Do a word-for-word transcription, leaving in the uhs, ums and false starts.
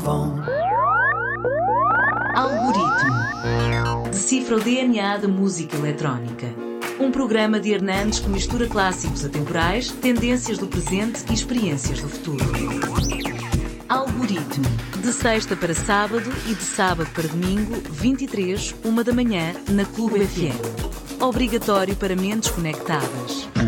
phone. Algoritmo. Decifra o D N A da música eletrónica. Um programa de Hernandes que mistura clássicos atemporais, tendências do presente e experiências do futuro. Algoritmo. De sexta para sábado e de sábado para domingo, vinte e três, uma da manhã, na Clube F M. Obrigatório para mentes conectadas.